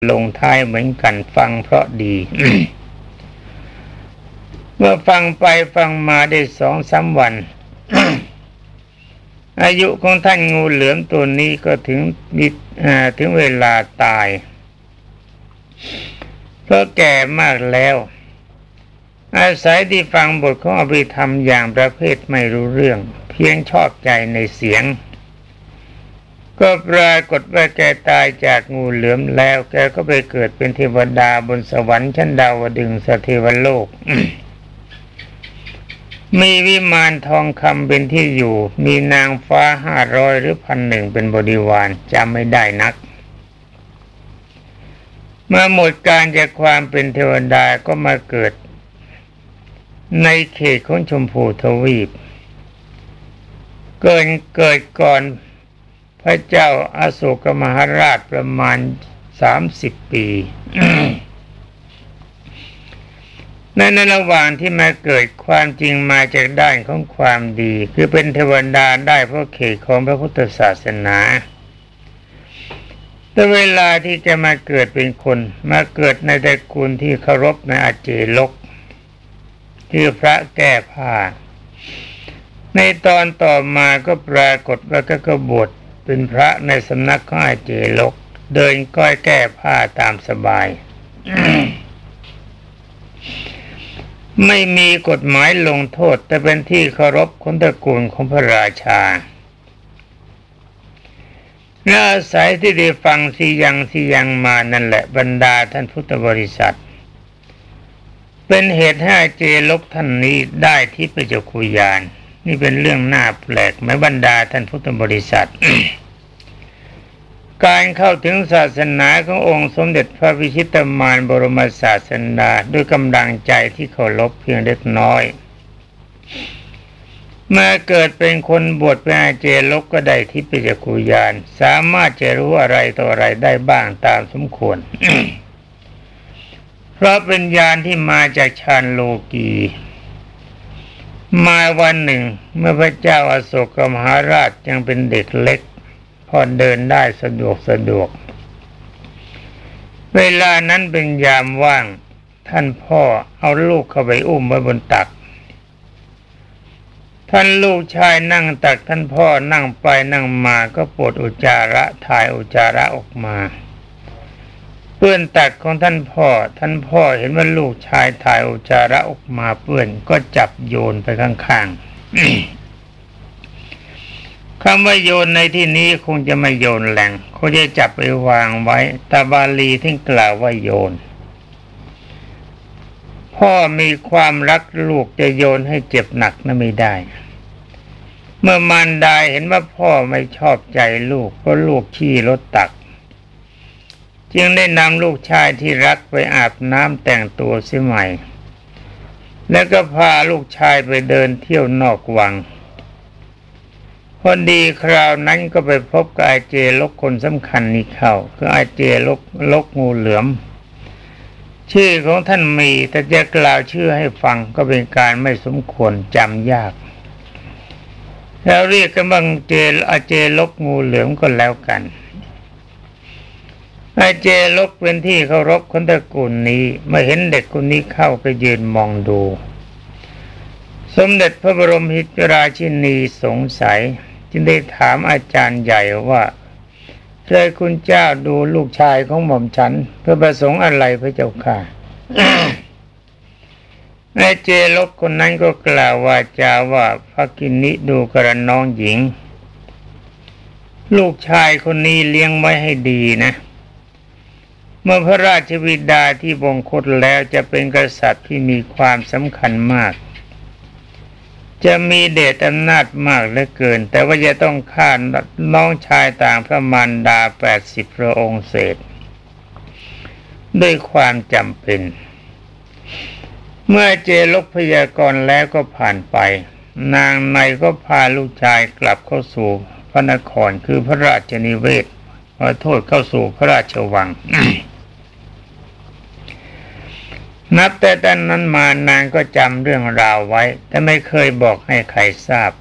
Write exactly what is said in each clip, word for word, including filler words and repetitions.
ลงท้ายเหมือนกันฟังเพราะดี เมื่อฟังไปฟังมาได้สองสามวัน อายุของท่านงูเหลือมตัวนี้ก็ถึงมีถึงเวลาตายเพราะแก่มากแล้วอาศัยที่ฟังบทของอภิธรรมอย่างประเภทไม่รู้เรื่องเพียงชอบใจในเสียงก็ปรากฏว่าแกตายจากงูเหลือมแล้วแกก็ไปเกิดเป็นเทวดาบนสวรรค์ชั้นดาวดึงสเทวโลก มีวิมานทองคำเป็นที่อยู่มีนางฟ้าห้าร้อยหรือพันหนึ่งเป็นบริวารจำไม่ได้นักเมื่อหมดการจากความเป็นเทวดาก็มาเกิดในเขตของชมพูทวีปเกิดเกิดก่อนพระเจ้าอโศกมหาราชประมาณสามสิบปี ในระหว่างที่มาเกิดความจริงมาจากด้านของความดีคือเป็นเทวดาได้เพราะเขตของพระพุทธศาสนาแต่เวลาที่จะมาเกิดเป็นคนมาเกิดในตระกูลที่เคารพในอาเจลกคือพระแก้ผ้าในตอนต่อมาก็ปรากฏว่าก็กบฏเป็นพระในสำนักของอาเจลกเดินก้อยแก้ผ้าตามสบาย ไม่มีกฎหมายลงโทษแต่เป็นที่เคารพของตระกูลของพระราชาและอาศัยที่ได้ฟังสียังสียังมานั่นแหละบรรดาท่านพุทธบริษัทเป็นเหตุให้เจลกท่านนี้ได้ที่พระจักขุญาณนี่เป็นเรื่องน่าแปลกไหมบรรดาท่านพุทธบริษัท การเข้าถึงศาสนาขององค์สมเด็จพระวิชิตมารบรมศาสดาด้วยกำลังใจที่เคารพเพียงเล็กน้อยเมื่อเกิดเป็นคนบวชเป็นอาเจลกก็ได้ทิพยจักขุญาณสามารถจะรู้อะไรต่ออะไรได้บ้างตามสมควร เพราะเป็นญาณที่มาจากฌานโลกีมาวันหนึ่งเมื่อพระเจ้าอโศกมหาราชยังเป็นเด็กเล็กพอเดินได้สะดวกสะดวกเวลานั้นเป็นยามว่างท่านพ่อเอาลูกเข้าไปอุ้มไว้บนตักท่านลูกชายนั่งตักท่านพ่อนั่งไปนั่งมาก็ปวดอุจจาระถ่ายอุจจาระออกมาเปื้อนตักของท่านพ่อท่านพ่อเห็นว่าลูกชายถ่ายอุจจาระออกมาเปื้อนก็จับโยนไปข้างๆ คำว่าโยนในที่นี้คงจะไม่โยนแหลงเขาจะจับไปวางไว้แต่บาลีที่กล่าวว่าโยนพ่อมีความรักลูกจะโยนให้เจ็บหนักนั้นไม่ได้เมื่อมารดาเห็นว่าพ่อไม่ชอบใจลูกเพราะลูกขี้รถตักจึงได้นำลูกชายที่รักไปอาบน้ำแต่งตัวเสียใหม่แล้วก็พาลูกชายไปเดินเที่ยวนอกวังพอดีคราวนั้นก็ไปพบกับอาเจลกคนสำคัญนี้เข้าคืออาเจลกลกงูเหลือมชื่อของท่านมีแต่จะกล่าวชื่อให้ฟังก็เป็นการไม่สมควรจำยากแล้วเรียกกันว่าเจลอาเจลกงูเหลือมก็แล้วกันอาเจลกเป็นที่เคารพคนตระกูลนี้เมื่อเห็นเด็กคนนี้เข้าก็ยืนมองดูสมเด็จพระบรมราชินีสงสัยจึงได้ถามอาจารย์ใหญ่ว่าเคยคุณเจ้าดูลูกชายของหม่อมฉันเพื่อประสงค์อะไรพระเจ้าค่ะ อาเจลกคนนั้นก็กล่าวว่าจาว่าพระกินิดูกระน้องหญิงลูกชายคนนี้เลี้ยงไว้ให้ดีนะเมื่อพระราชบิดาที่บงคตแล้วจะเป็นกษัตริย์ที่มีความสำคัญมากจะมีเดชอำนาจมากเหลือเกินแต่ว่าจะต้องฆ่าน้องชายต่างพระมารดาแปดสิบพระองค์เศษด้วยความจำเป็นเมื่อเจลกพยากรณ์แล้วก็ผ่านไปนางในก็พาลูกชายกลับเข้าสู่พระนครคือพระราชนิเวศขอโทษเข้าสู่พระราชวัง นับแต่ตอนนั้นมานางก็จำเรื่องราวไว้แต่ไม่เคยบอกให้ใครทราบ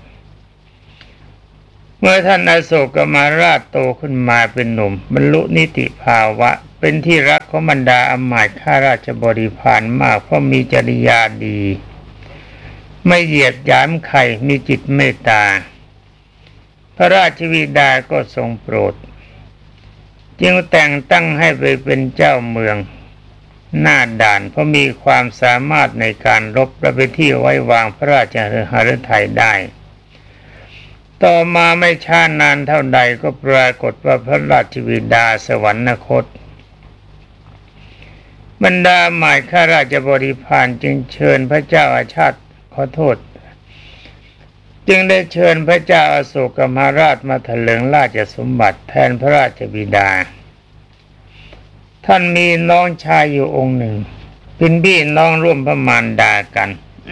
เมื่อท่านอโศกมหาราชโตขึ้นมาเป็นหนุ่มบรรลุนิติภาวะเป็นที่รักของบรรดาอำมาตย์ข้าราชบริพารมากเพราะมีจริยาดีไม่เหยียดหยามใครมีจิตเมตตาพระราชบิดาก็ทรงโปรดจึงแต่งตั้งให้ไปเป็นเจ้าเมืองหน้าด่านเพราะมีความสามารถในการรบและเป็นที่ไว้วางพระราชหฤทัยได้ต่อมาไม่ช้านานเท่าใดก็ปรากฏว่าพระราชบิดาสวรรคตบรรดาหมายข้าราชบริพารจึงเชิญพระเจ้าอาชาติขอโทษจึงได้เชิญพระเจ้าอโศกมหาราชมาถลิงราชสมบัติแทนพระราชบิดาท่านมีน้องชายอยู่องค์หนึ่งเป็นพี่น้องร่วมพระมารดากัน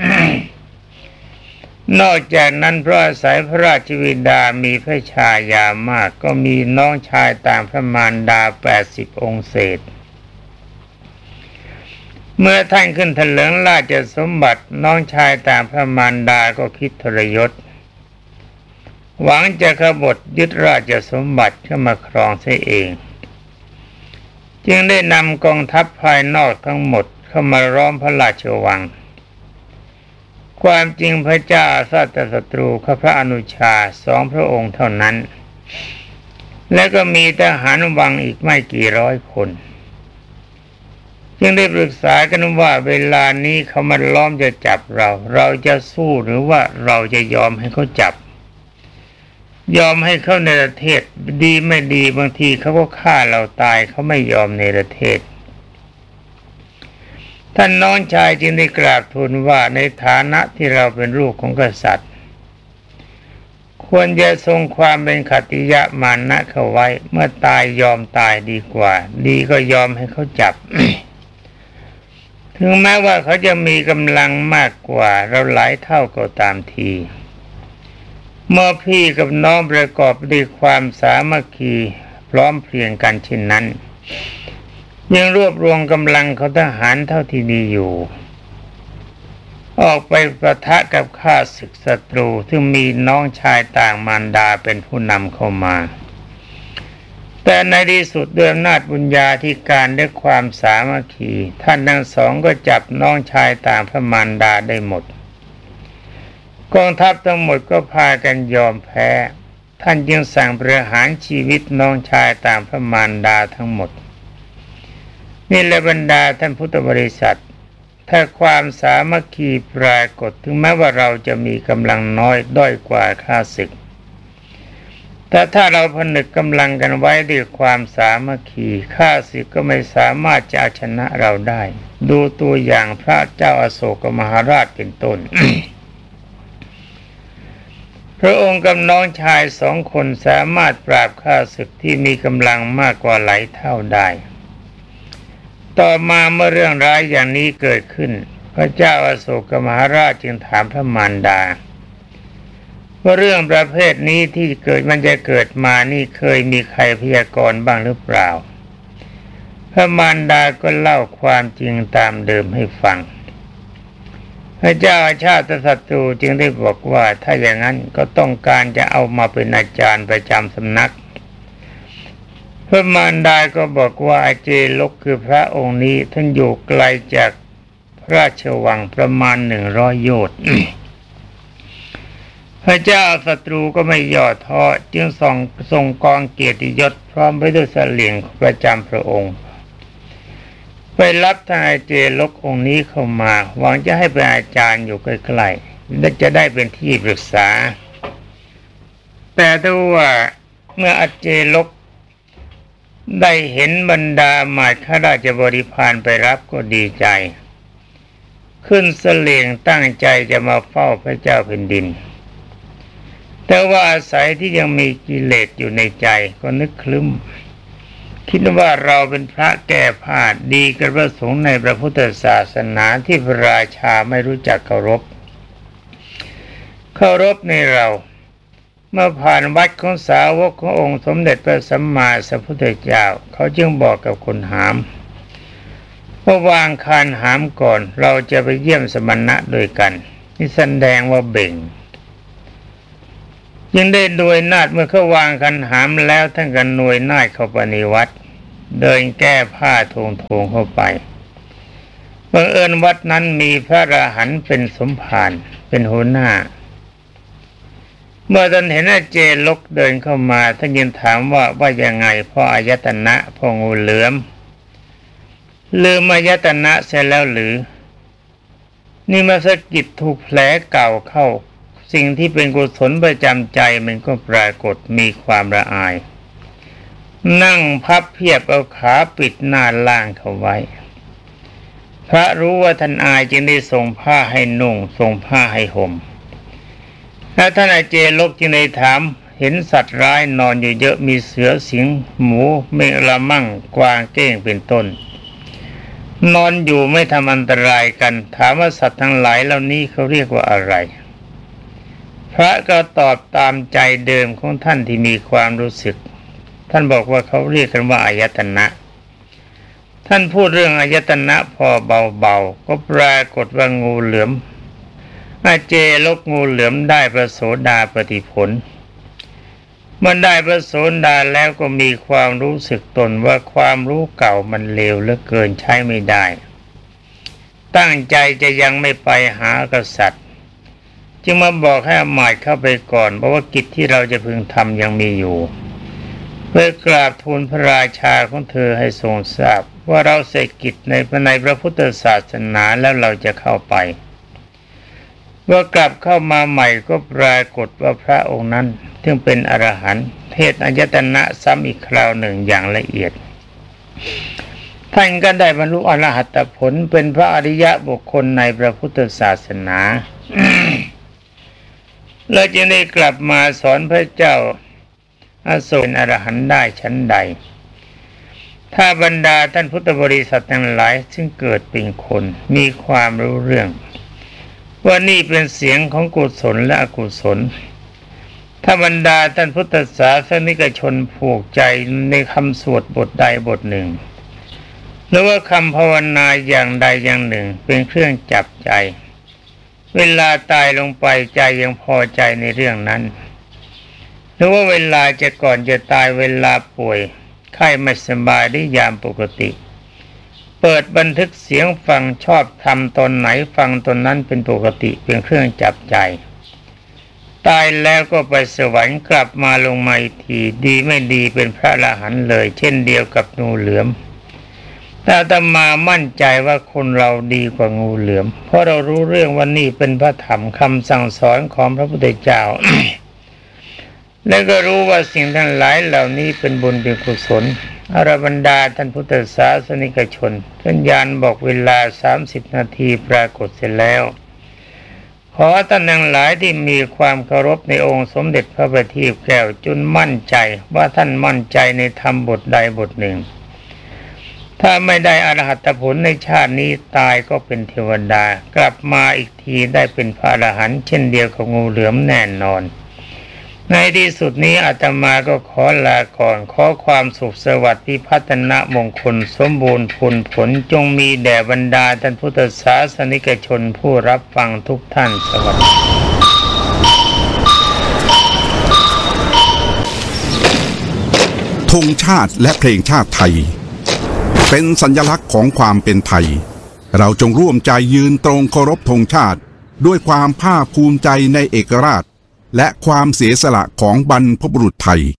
นอกจากนั้นเพราะอาศัยพระราชบิดามีพระชายามากก็มีน้องชายตามพระมารดาแปดสิบองค์เศษเมื่อท่านขึ้นถลิงราชสมบัติน้องชายตามพระมารดาก็คิดทรยศหวังจะขบฏยึดราชสมบัติเข้ามาครองเสียเองจึงได้นำกองทัพภายนอกทั้งหมดเข้ามาล้อมพระราชวังความจริงพระเจ้าอาสาตศัตรูข้าพระอนุชาสองพระองค์เท่านั้นและก็มีทหารวังอีกไม่กี่ร้อยคนจึงได้ปรึกษากันว่าเวลานี้เขามาล้อมจะจับเราเราจะสู้หรือว่าเราจะยอมให้เขาจับยอมให้เขาในประเทศดีไม่ดีบางทีเขาก็ฆ่าเราตายเขาไม่ยอมในประเทศท่านน้องชายจึงได้กราบทูลว่าในฐานะที่เราเป็นลูกของกษัตริย์ควรจะทรงความเป็นขัตติยะมานะเข้าไว้เมื่อตายยอมตายดีกว่าดีก็ยอมให้เขาจับ ถึงแม้ว่าเขาจะมีกำลังมากกว่าเราหลายเท่าก็ตามทีเมื่อพี่กับน้องประกอบด้วยความสามัคคีพร้อมเพรียงกันเช่นนั้นยังรวบรวมกำลังของทหารเท่าที่มีอยู่ออกไปปะทะกับข้าศึกศัตรูซึ่งมีน้องชายต่างมารดาเป็นผู้นำเข้ามาแต่ในที่สุดด้วยอำนาจบุญญาธิการด้วยความสามัคคีท่านทั้งสองก็จับน้องชายต่างพระมารดาได้หมดกองทัพทั้งหมดก็พากันยอมแพ้ท่านจึงสั่งประหารชีวิตน้องชายต่างพระมารดาทั้งหมดนี่แหละบรรดาท่านพุทธบริษัทถ้าความสามัคคีปรากฏถึงแม้ว่าเราจะมีกำลังน้อยด้อยกว่าข้าศึกแต่ถ้าเราผนึกกำลังกันไว้ด้วยความสามัคคีข้าศึกก็ไม่สามารถจะชนะเราได้ดูตัวอย่างพระเจ้าอโศกมหาราชเป็นต้น พระองค์กับน้องชายสองคนสามารถปราบข้าศึกที่มีกำลังมากกว่าหลายเท่าได้ต่อมาเมื่อเรื่องร้ายอย่างนี้เกิดขึ้นพระเจ้าอโศกมหาราชจึงถามพระมารดาว่าเรื่องประเภทนี้ที่เกิดมันจะเกิดมานี่เคยมีใครพยากรณ์บ้างหรือเปล่าพระมารดาก็เล่าความจริงตามเดิมให้ฟังพระเจ้าอาชาติศัตรูจึงได้บอกว่าถ้าอย่างนั้นก็ต้องการจะเอามาเป็นอาจารย์ประจำสำนักพระมารดาก็บอกว่าอาเจลกคือพระองค์นี้ท่านอยู่ไกลจากพระราชวังประมาณหนึ่งร้อยโยชน์ พระเจ้าศัตรูก็ไม่ย่อท้อจึงส่งส่งกองเกียรติยศพร้อมไปด้วยเสลี่ยงประจำพระองค์ไปรับท่านอาเจลกองค์นี้เข้ามาหวังจะให้เป็นอาจารย์อยู่ใกล้ๆและจะได้เป็นที่ปรึกษาแต่ถ้าว่าเมื่ออาเจลกได้เห็นบรรดาหมายข้าราชบริพารไปรับก็ดีใจขึ้นเสลี่ยงตั้งใจจะมาเฝ้าพระเจ้าแผ่นดินแต่ว่าอาศัยที่ยังมีกิเลสอยู่ในใจก็นึกคลึ้มคิดว่าเราเป็นพระแก้ผ้าดีกับพระสงฆ์ในพระพุทธศาสนาที่พระราชาไม่รู้จักเคารพเคารพในเราเมื่อผ่านวัดของสาวกขององค์สมเด็จพระสัมมาสัมพุทธเจ้าเขาจึงบอกกับคนหามว่าวางคานหามก่อนเราจะไปเยี่ยมสมณะด้วยกันนี่แสดงว่าเบ่งยังได้โดยนาฏเมื่อเขาวางคานหามแล้วท่านก็หน่วยนาฏเข้าไปในวัดเดินแก้ผ้าโทงๆเข้าไปบังเอิญวัดนั้นมีพระอรหันต์เป็นสมภารเป็นหัวหน้าเมื่อท่านเห็นอาเจลกเดินเข้ามาท่านยินถามว่าว่ายังไงพ่ออายตนะพ่องูเหลือมลืมอายตนะเสร็จแล้วหรือนี่มาสะกิดถูกแผลเก่าเข้าสิ่งที่เป็นกุศลประจำใจมันก็ปรากฏมีความละอายนั่งพับเพียบเอาขาปิดหน้าล่างเขาไว้พระรู้ว่าท่านอายจึงได้ส่งผ้าให้นุ่งส่งผ้าให้ห่มแล้วท่านอาเจลกจึงได้ถามเห็นสัตว์ร้ายนอนอยู่เยอะมีเสือสิงหมูเมฆละมั่งกวางเก้งเป็นต้นนอนอยู่ไม่ทำอันตรายกันถามว่าสัตว์ทั้งหลายเหล่านี้เขาเรียกว่าอะไรพระก็ตอบตามใจเดิมของท่านที่มีความรู้สึกท่านบอกว่าเขาเรียกกันว่าอายตนะท่านพูดเรื่องอายตนะพอเบาๆก็ปรากฏว่างูเหลือมอาเจลกงูเหลือมได้พระโสดาปัตติผลเมื่อได้พระโสดาแล้วก็มีความรู้สึกตนว่าความรู้เก่ามันเลวเหลือเกินใช้ไม่ได้ตั้งใจจะยังไม่ไปหากษัตริย์จึงมาบอกให้อมาตย์เข้าไปก่อนเพราะว่ากิจที่เราจะพึงทำยังมีอยู่เพื่อกราบทูลพระราชาของเธอให้ทรงทราบว่าเราเสร็จกิจในในพระพุทธศาสนาแล้วเราจะเข้าไปเมื่อกลับเข้ามาใหม่ก็ปรากฏว่าพระองค์นั้นซึ่งเป็นอรหันต์เทศอายตนะซ้ำอีกคราวหนึ่งอย่างละเอียดท่านก็ได้บรรลุอรหัตผลเป็นพระอริยะบุคคลในพระพุทธศาสนา แล้วจึงได้กลับมาสอนพระเจ้าอโศกเป็นอรหันต์ได้ชั้นใดถ้าบรรดาท่านพุทธบริษัททั้งหลายซึ่งเกิดเป็นคนมีความรู้เรื่องว่านี่เป็นเสียงของกุศลและอกุศลถ้าบรรดาท่านพุทธศาสนิกชนผูกใจในคำสวดบทใดบทหนึ่งหรือว่าคำภาวนาอย่างใดอย่างหนึ่งเป็นเครื่องจับใจเวลาตายลงไปใจยังพอใจในเรื่องนั้นหรือว่าเวลาจะก่อนจะตายเวลาป่วยไข้ไม่สบายได้ยามปกติเปิดบันทึกเสียงฟังชอบทำตนไหนฟังตนนั้นเป็นปกติเป็นเครื่องจับใจตายแล้วก็ไปสวรรค์กลับมาลงมาอีกทีดีไม่ดีเป็นพระอรหันต์เลยเช่นเดียวกับงูเหลือมแต่อาตมามั่นใจว่าคนเราดีกว่างูเหลือมเพราะเรารู้เรื่องว่านี่เป็นพระธรรมคำสั่งสอนของพระพุทธเจ้า และก็รู้ว่าสิ่งทั้งหลายเหล่านี้เป็นบุญเป็นกุศลอรบรรดาท่านพุทธศาสนิกชนสัญญาณบอกเวลาสามสิบนาทีปรากฏเสร็จแล้วขอท่านทั้งหลายที่มีความเคารพในองค์สมเด็จพระบัณฑิตแก้วจนมั่นใจว่าท่านมั่นใจในธรรมบทใดบทหนึ่งถ้าไม่ได้อรหัตผลในชาตินี้ตายก็เป็นเทวดากลับมาอีกทีได้เป็นพระอรหันต์เช่นเดียวกับงูเหลือมแน่นอนในที่สุดนี้อาตมาก็ขอลาก่อนขอความสุขสวัสดิ์พิพัฒนมงคลสมบูรณ์ผลผลจงมีแด่บรรดาท่านพุทธศาสนิกชนผู้รับฟังทุกท่านสวัสดีธงชาติและเพลงชาติไทยเป็นสัญลักษณ์ของความเป็นไทยเราจงร่วมใจยืนตรงเคารพธงชาติด้วยความภาคภูมิใจในเอกราชและความเสียสละของบรรพบุรุษไทย